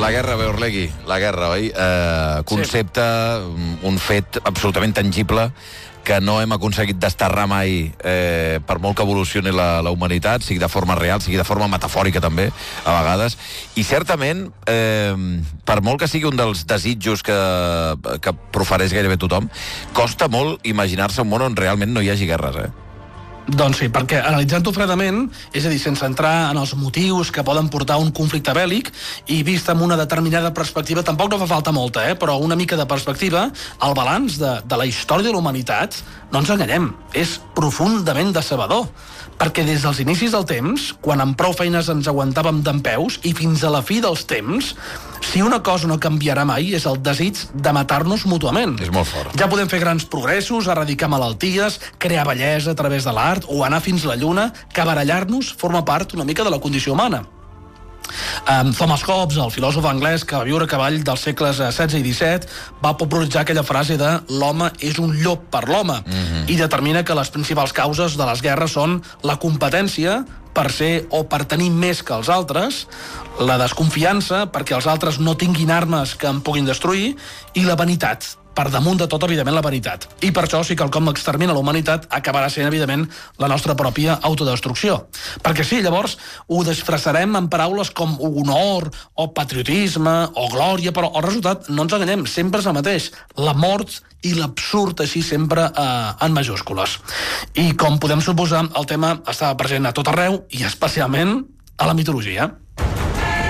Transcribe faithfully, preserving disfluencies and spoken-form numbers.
La guerra, Beorlegui, la guerra, oi? Eh, concepte, sí. Un fet absolutament tangible que no hem aconseguit desterrar mai eh, per molt que evolucioni la, la humanitat, sigui de forma real, sigui de forma metafòrica també, a vegades. I certament, eh, per molt que sigui un dels desitjos que, que profereix gairebé tothom, costa molt imaginar-se un món on realment no hi hagi guerres, eh? Doncs sí, perquè analitzant-ho fredament, és a dir, sense entrar en els motius que poden portar un conflicte bèl·lic i vist amb una determinada perspectiva, tampoc no fa falta molta, eh? Però una mica de perspectiva, el balanç de, de la història de la humanitat, no ens enganyem, és profundament decebedor. Perquè des dels inicis del temps, quan amb prou feines ens aguantàvem dempeus, i fins a la fi dels temps, si una cosa no canviarà mai és el desig de matar-nos mútuament. És molt fort. Ja podem fer grans progressos, erradicar malalties, crear bellesa a través de l'art o anar fins a la lluna, que barallar-nos forma part una mica de la condició humana. Um, Thomas Hobbes, el filòsof anglès que va viure a cavall dels segles setze i disset, va popularitzar aquella frase de l'home és un llop per l'home, mm-hmm. i determina que les principals causes de les guerres són la competència per ser o per tenir més que els altres, la desconfiança perquè els altres no tinguin armes que em puguin destruir, i la vanitat, per damunt de tot, evidentment, la veritat. I per això, si quelcom extermina la humanitat, acabarà sent, evidentment, la nostra pròpia autodestrucció. Perquè sí, llavors, ho disfressarem en paraules com honor, o patriotisme, o glòria, però el resultat, no ens enganyem, sempre és el mateix. La mort i l'absurd, així sempre, eh, en majúscules. I, com podem suposar, el tema estava present a tot arreu, i especialment a la mitologia.